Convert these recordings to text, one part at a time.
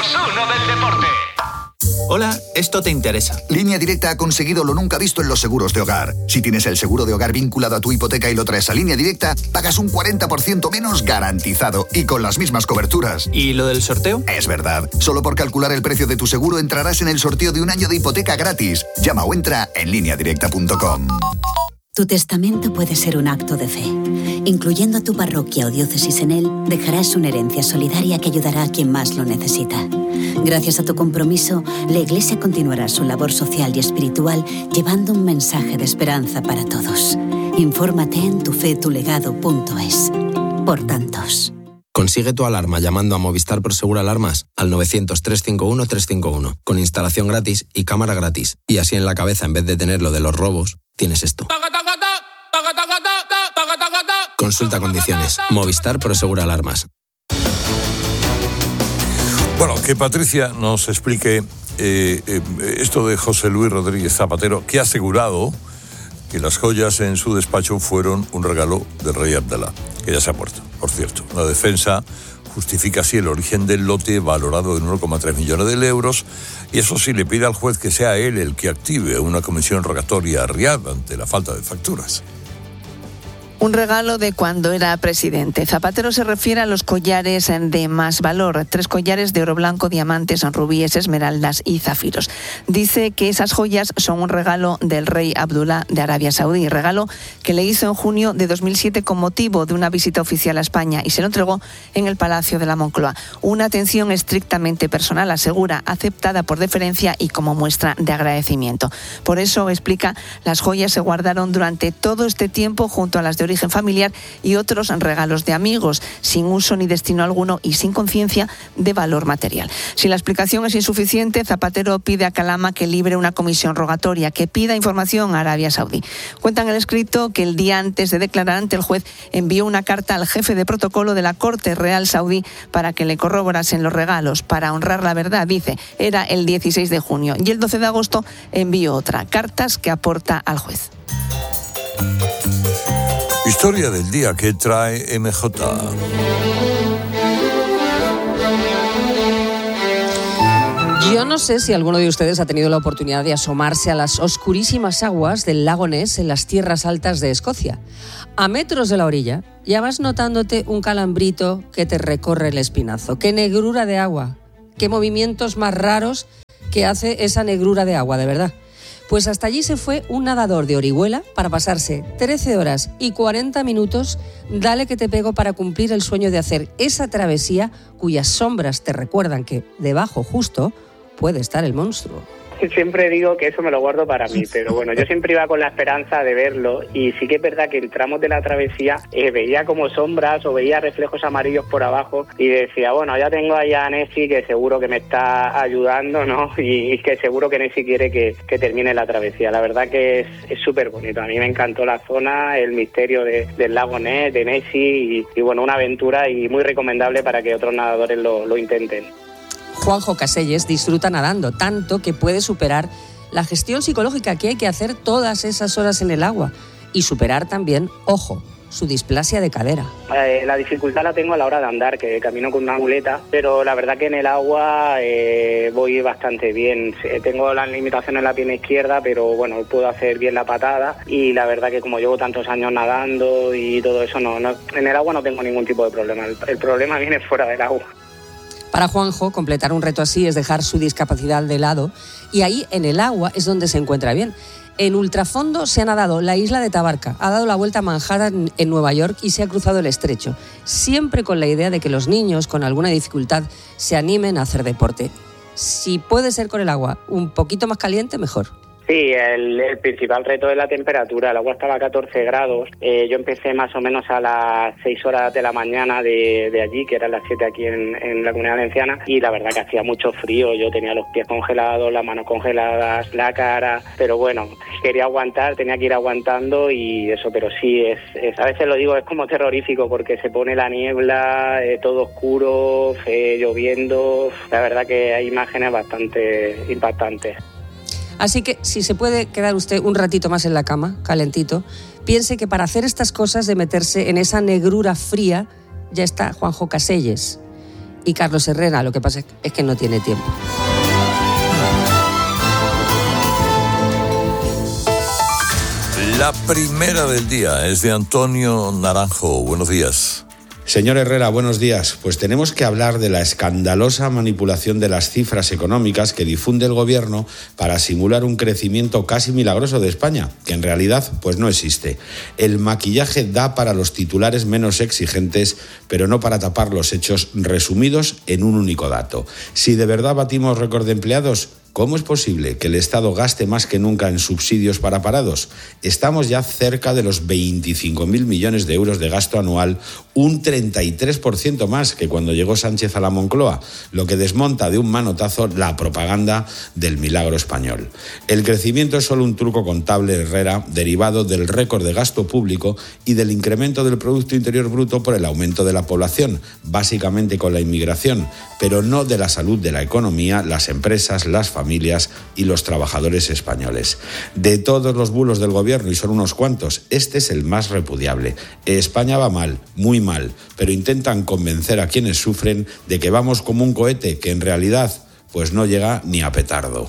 2 del deporte. Hola, esto te interesa. Línea Directa ha conseguido lo nunca visto en los seguros de hogar. Si tienes el seguro de hogar vinculado a tu hipoteca y lo traes a Línea Directa, pagas un 40% menos garantizado y con las mismas coberturas. ¿Y lo del sorteo? Es verdad. Solo por calcular el precio de tu seguro entrarás en el sorteo de un año de hipoteca gratis. Llama o entra en lineadirecta.com. Tu testamento puede ser un acto de fe. Incluyendo a tu parroquia o diócesis en él, dejarás una herencia solidaria que ayudará a quien más lo necesita. Gracias a tu compromiso, la Iglesia continuará su labor social y espiritual llevando un mensaje de esperanza para todos. Infórmate en tufetulegado.es. Por tantos. Consigue tu alarma llamando a Movistar Prosegur Alarmas al 900-351-351 con instalación gratis y cámara gratis. Y así en la cabeza, en vez de tener lo de los robos, tienes esto. Consulta condiciones. Movistar Prosegur Alarmas. Bueno, que Patricia nos explique esto de José Luis Rodríguez Zapatero, que ha asegurado que las joyas en su despacho fueron un regalo del rey Abdalá, que ya se ha muerto, por cierto. La defensa justifica así el origen del lote valorado en 1,3 millones de euros y eso sí le pide al juez que sea él el que active una comisión rogatoria a Riad ante la falta de facturas. Un regalo de cuando era presidente. Zapatero se refiere a los collares de más valor. 3 collares de oro blanco, diamantes, rubíes, esmeraldas y zafiros. Dice que esas joyas son un regalo del rey Abdullah de Arabia Saudí. Regalo que le hizo en junio de 2007 con motivo de una visita oficial a España y se lo entregó en el Palacio de la Moncloa. Una atención estrictamente personal, asegura, aceptada por deferencia y como muestra de agradecimiento. Por eso, explica, las joyas se guardaron durante todo este tiempo junto a las de origen familiar y otros regalos de amigos, sin uso ni destino alguno y sin conciencia de valor material. Si la explicación es insuficiente, Zapatero pide a Calama que libre una comisión rogatoria, que pida información a Arabia Saudí. Cuenta en el escrito que el día antes de declarar ante el juez envió una carta al jefe de protocolo de la Corte Real Saudí para que le corroborasen los regalos. Para honrar la verdad, dice, era el 16 de junio y el 12 de agosto envió otra, cartas que aporta al juez. Historia del día que trae MJ. Yo no sé si alguno de ustedes ha tenido la oportunidad de asomarse a las oscurísimas aguas del lago Ness en las tierras altas de Escocia. A metros de la orilla ya vas notándote un calambrito que te recorre el espinazo. ¡Qué negrura de agua! ¡Qué movimientos más raros que hace esa negrura de agua, de verdad! Pues hasta allí se fue un nadador de Orihuela para pasarse 13 horas y 40 minutos, dale que te pego, para cumplir el sueño de hacer esa travesía cuyas sombras te recuerdan que debajo justo puede estar el monstruo. Siempre digo que eso me lo guardo para mí, pero bueno, yo siempre iba con la esperanza de verlo y sí que es verdad que en tramos de la travesía veía como sombras o veía reflejos amarillos por abajo y decía, bueno, ya tengo ahí a Nessie que seguro que me está ayudando, ¿no? Y que seguro que Nessie quiere que termine la travesía. La verdad que es súper bonito, a mí me encantó la zona, el misterio del lago Ness, de Nessie y bueno, una aventura y muy recomendable para que otros nadadores lo intenten. Juanjo Caselles disfruta nadando tanto que puede superar la gestión psicológica que hay que hacer todas esas horas en el agua y superar también, ojo, su displasia de cadera. La dificultad la tengo a la hora de andar, que camino con una muleta, pero la verdad que en el agua voy bastante bien. Tengo las limitaciones en la pierna izquierda, pero bueno, puedo hacer bien la patada y la verdad que como llevo tantos años nadando y todo eso, no en el agua no tengo ningún tipo de problema. El problema viene fuera del agua. Para Juanjo, completar un reto así es dejar su discapacidad de lado y ahí en el agua es donde se encuentra bien. En ultrafondo se ha nadado la isla de Tabarca, ha dado la vuelta a Manhattan en Nueva York y se ha cruzado el estrecho, siempre con la idea de que los niños con alguna dificultad se animen a hacer deporte. Si puede ser con el agua un poquito más caliente, mejor. Sí, el principal reto es la temperatura. El agua estaba a 14 grados. Yo empecé más o menos a las 6 horas de la mañana de allí, que eran las 7 aquí en la Comunidad Valenciana, y la verdad que hacía mucho frío. Yo tenía los pies congelados, las manos congeladas, la cara, pero bueno, quería aguantar, tenía que ir aguantando y eso, pero sí, es a veces lo digo, es como terrorífico porque se pone la niebla, todo oscuro, lloviendo. La verdad que hay imágenes bastante impactantes. Así que si se puede quedar usted un ratito más en la cama, calentito, piense que para hacer estas cosas de meterse en esa negrura fría ya está Juanjo Caselles. y Carlos Herrera. Lo que pasa es que no tiene tiempo. La primera del día es de Antonio Naranjo. Buenos días. Señor Herrera, buenos días. Pues tenemos que hablar de la escandalosa manipulación de las cifras económicas que difunde el Gobierno para simular un crecimiento casi milagroso de España, que en realidad pues no existe. El maquillaje da para los titulares menos exigentes, pero no para tapar los hechos resumidos en un único dato. Si de verdad batimos récord de empleados, ¿cómo es posible que el Estado gaste más que nunca en subsidios para parados? Estamos ya cerca de los 25.000 millones de euros de gasto anual, un 33% más que cuando llegó Sánchez a la Moncloa, lo que desmonta de un manotazo la propaganda del milagro español. El crecimiento es solo un truco contable, Herrera, derivado del récord de gasto público y del incremento del Producto Interior Bruto por el aumento de la población, básicamente con la inmigración, pero no de la salud de la economía, las empresas, las familias y los trabajadores españoles. De todos los bulos del Gobierno, y son unos cuantos, este es el más repudiable. España va mal, muy mal, pero intentan convencer a quienes sufren de que vamos como un cohete que en realidad pues no llega ni a petardo.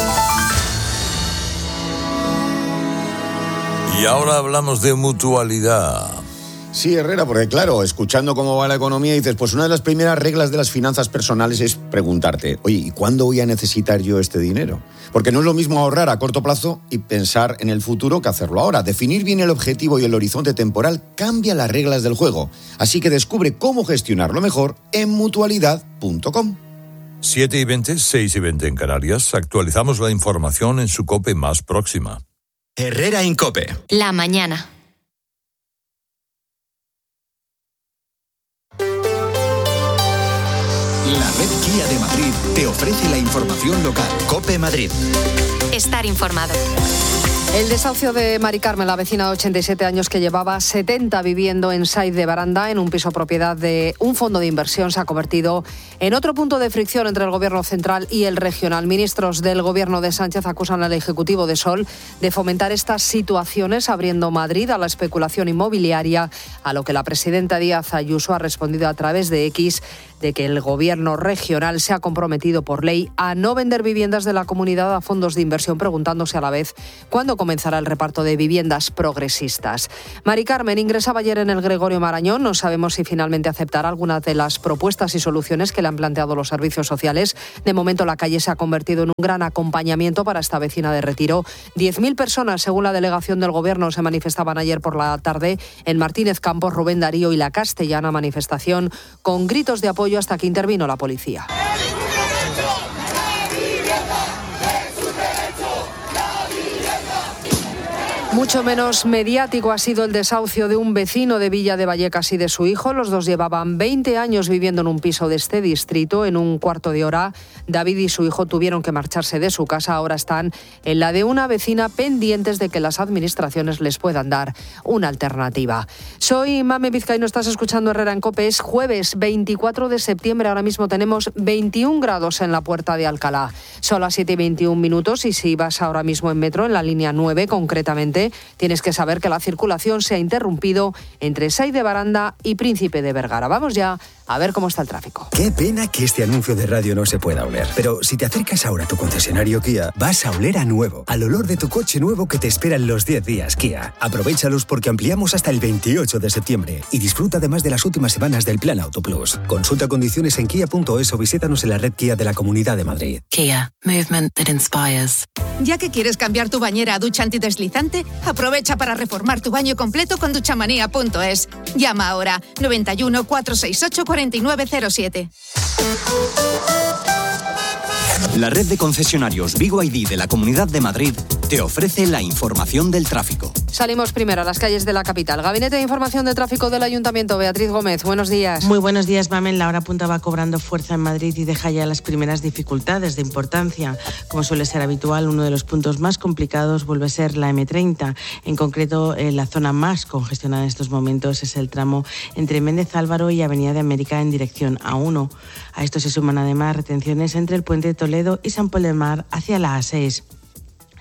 Y ahora hablamos de mutualidad. Sí, Herrera, porque claro, escuchando cómo va la economía dices, pues una de las primeras reglas de las finanzas personales es preguntarte, oye, ¿y cuándo voy a necesitar yo este dinero? Porque no es lo mismo ahorrar a corto plazo y pensar en el futuro que hacerlo ahora. Definir bien el objetivo y el horizonte temporal cambia las reglas del juego. Así que descubre cómo gestionarlo mejor en mutualidad.com. 7:20, 6:20 en Canarias. Actualizamos la información en su COPE más próxima. Herrera en COPE. La mañana. La red Kia de Madrid te ofrece la información local. COPE Madrid. Estar informado. El desahucio de Mari Carmen, la vecina de 87 años que llevaba 70 viviendo en Saiz de Baranda, en un piso propiedad de un fondo de inversión, se ha convertido en otro punto de fricción entre el Gobierno central y el regional. Ministros del Gobierno de Sánchez acusan al Ejecutivo de Sol de fomentar estas situaciones, abriendo Madrid a la especulación inmobiliaria, a lo que la presidenta Díaz Ayuso ha respondido a través de X de que el Gobierno regional se ha comprometido por ley a no vender viviendas de la comunidad a fondos de inversión, preguntándose a la vez cuándo comenzará el reparto de viviendas progresistas. Mari Carmen ingresaba ayer en el Gregorio Marañón. No sabemos si finalmente aceptará algunas de las propuestas y soluciones que le han planteado los servicios sociales. De momento, la calle se ha convertido en un gran acompañamiento para esta vecina de Retiro. 10.000 personas, según la delegación del Gobierno, se manifestaban ayer por la tarde en Martínez Campos, Rubén Darío y La Castellana. Manifestación con gritos de apoyo hasta que intervino la policía. Mucho menos mediático ha sido el desahucio de un vecino de Villa de Vallecas y de su hijo. Los dos llevaban 20 años viviendo en un piso de este distrito. En un cuarto de hora, David y su hijo tuvieron que marcharse de su casa. Ahora están en la de una vecina, pendientes de que las administraciones les puedan dar una alternativa. Soy Mame Vizcaíno, estás escuchando Herrera en COPE. Es jueves 24 de septiembre. Ahora mismo tenemos 21 grados en la Puerta de Alcalá. Son las 7:21 y si vas ahora mismo en metro, en la línea 9 concretamente, tienes que saber que la circulación se ha interrumpido entre Saiz de Baranda y Príncipe de Vergara. Vamos ya a ver cómo está el tráfico. Qué pena que este anuncio de radio no se pueda oler. Pero si te acercas ahora a tu concesionario Kia, vas a oler a nuevo, al olor de tu coche nuevo que te espera en los 10 días Kia. Aprovéchalos porque ampliamos hasta el 28 de septiembre y disfruta además de las últimas semanas del Plan Auto Plus. Consulta condiciones en kia.es o visítanos en la red Kia de la Comunidad de Madrid. Kia, movement that inspires. Ya que quieres cambiar tu bañera a ducha antideslizante, aprovecha para reformar tu baño completo con duchamanía.es. Llama ahora 91 468 4907. La red de concesionarios Vigo ID de la Comunidad de Madrid te ofrece la información del tráfico. Salimos primero a las calles de la capital. Gabinete de Información de Tráfico del Ayuntamiento. Beatriz Gómez, buenos días. Muy buenos días, Mamen. La hora punta va cobrando fuerza en Madrid y deja ya las primeras dificultades de importancia. Como suele ser habitual, uno de los puntos más complicados vuelve a ser la M30. En concreto, la zona más congestionada en estos momentos es el tramo entre Méndez Álvaro y Avenida de América en dirección A1. A esto se suman además retenciones entre el Puente de Toledo y San Pol de Mar hacia la A6.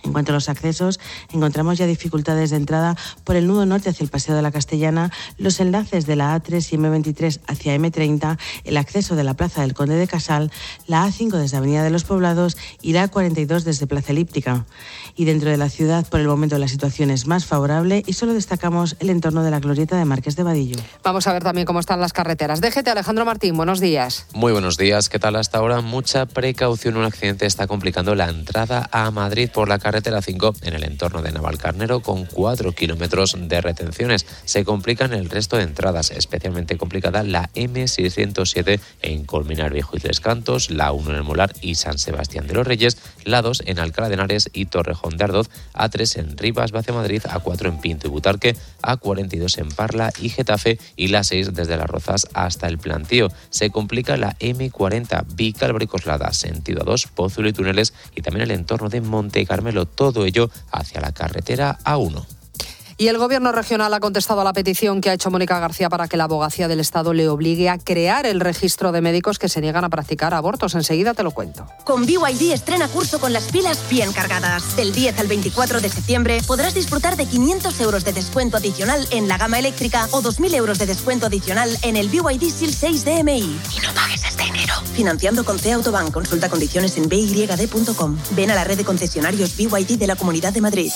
En cuanto a los accesos, encontramos ya dificultades de entrada por el nudo norte hacia el Paseo de la Castellana, los enlaces de la A3 y M23 hacia M30, el acceso de la Plaza del Conde de Casal, la A5 desde Avenida de los Poblados y la A42 desde Plaza Elíptica. Y dentro de la ciudad, por el momento, la situación es más favorable y solo destacamos el entorno de la glorieta de Marqués de Vadillo. Vamos a ver también cómo están las carreteras. DGT, Alejandro Martín, buenos días. Muy buenos días. ¿Qué tal hasta ahora? Mucha precaución. Un accidente está complicando la entrada a Madrid por la carretera 5 en el entorno de Navalcarnero con 4 kilómetros de retenciones. Se complican el resto de entradas, especialmente complicada la M607 en Colmenar Viejo y Tres Cantos, la 1 en el Molar y San Sebastián de los Reyes, la 2 en Alcalá de Henares y Torrejón de Ardoz, A3 en Rivas, Vacia Madrid, A4 en Pinto y Butarque, A42 en Parla y Getafe y la 6 desde Las Rozas hasta el Plantío. Se complica la M40 Vicálvaro-Coslada, sentido A2, Pozuelo y Túneles y también el entorno de Monte Carmelo, todo ello hacia la carretera A1. Y el Gobierno regional ha contestado a la petición que ha hecho Mónica García para que la Abogacía del Estado le obligue a crear el registro de médicos que se niegan a practicar abortos. Enseguida te lo cuento. Con BYD estrena curso con las pilas bien cargadas. Del 10 al 24 de septiembre podrás disfrutar de 500 euros de descuento adicional en la gama eléctrica o 2.000 euros de descuento adicional en el BYD SEAL 6 DMI. Y no pagues hasta enero. Financiando con C Autobank. Consulta condiciones en byd.com. Ven a la red de concesionarios BYD de la Comunidad de Madrid.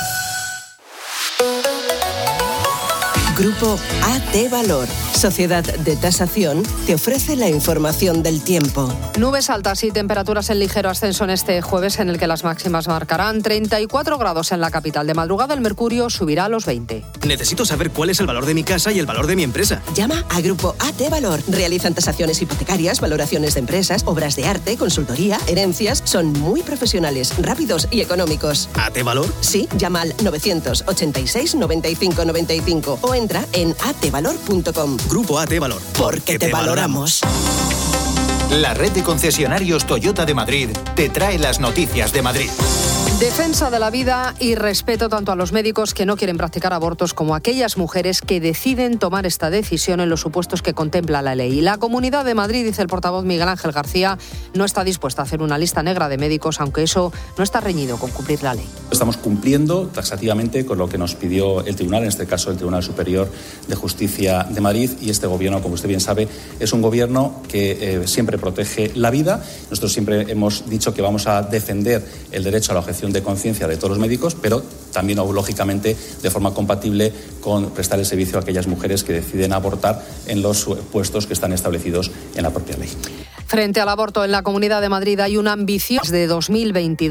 Grupo AT Valor, sociedad de tasación, te ofrece la información del tiempo. Nubes altas y temperaturas en ligero ascenso en este jueves, en el que las máximas marcarán 34 grados en la capital. De madrugada el mercurio subirá a los 20. Necesito saber cuál es el valor de mi casa y el valor de mi empresa. Llama a Grupo AT Valor. Realizan tasaciones hipotecarias, valoraciones de empresas, obras de arte, consultoría, herencias. Son muy profesionales, rápidos y económicos. ¿AT Valor? Sí, llama al 986 95 95 o entra en atvalor.com. Grupo AT Valor. Porque te valoramos. La red de concesionarios Toyota de Madrid te trae las noticias de Madrid. Defensa de la vida y respeto tanto a los médicos que no quieren practicar abortos como a aquellas mujeres que deciden tomar esta decisión en los supuestos que contempla la ley. La Comunidad de Madrid, dice el portavoz Miguel Ángel García, no está dispuesta a hacer una lista negra de médicos, aunque eso no está reñido con cumplir la ley. Estamos cumpliendo taxativamente con lo que nos pidió el tribunal, en este caso el Tribunal Superior de Justicia de Madrid, y este gobierno, como usted bien sabe, es un gobierno que siempre protege la vida. Nosotros siempre hemos dicho que vamos a defender el derecho a la objeción de conciencia de todos los médicos, pero también, lógicamente, de forma compatible con prestar el servicio a aquellas mujeres que deciden abortar en los puestos que están establecidos en la propia ley. Frente al aborto en la Comunidad de Madrid hay una ambición de 2022.